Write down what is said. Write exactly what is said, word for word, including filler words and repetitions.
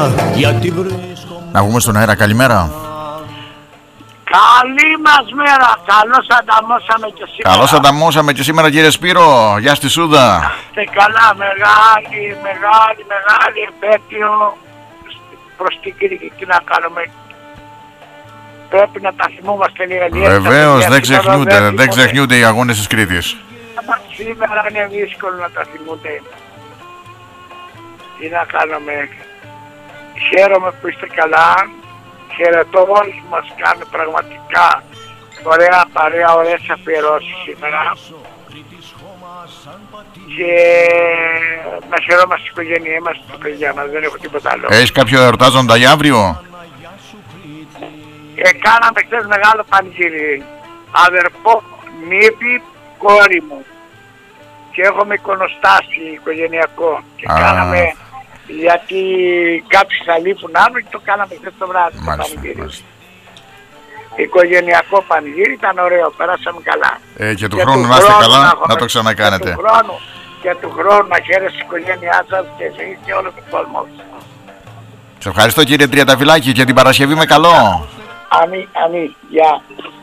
Να βγούμε στον αέρα, καλημέρα. Καλή μας μέρα, καλώς ανταμώσαμε και σήμερα. Καλώς ανταμώσαμε και σήμερα, κύριε Σπύρο. Γεια στη Σούδα. Είστε καλά, μεγάλη, μεγάλη, μεγάλη επέτειο προς την Κρήτη. Τι να κάνουμε, πρέπει να τα θυμούμαστε λίγα λίγα. Βεβαίως, δεν ξεχνιούνται, δεν ξεχνιούνται οι αγώνες της Κρήτης. Σήμερα είναι δύσκολο να τα θυμούνται. Τι να κάνουμε, χαίρομαι που είστε καλά. Χαιρετώ όλους που μας κάνουν πραγματικά ωραία παρέα, ωραίες αφιερώσεις σήμερα. Και να χαιρόμαστε στην οικογένειά μας, στην παιδιά μας, δεν έχω τίποτα άλλο. Έχεις κάποιο εορτάζοντα για αύριο? Ε, κάναμε χθες μεγάλο πανηγύρι. Αδερφό, νύφη, κόρη μου. Και έχουμε εικονοστάσιο οικογενειακό. Και Α. κάναμε, γιατί κάποιοι θα λείπουν άλλο και το κάναμε χθες το βράδυ. Το πανηγύρι. Οικογενειακό πανηγύρι, ήταν ωραίο, περάσαμε καλά. Ε, και του Και χρόνου του να είστε χρόνου καλά, έχουμε- να το ξανακάνετε. Και του χρόνου, και του χρόνου να χαίρεσαι η οικογένειά σας και εσείς και όλο τον κόσμο. Σε ευχαριστώ, κύριε Τριανταφυλάκη, και την Παρασκευή με καλό. Αμή, αμή, γεια.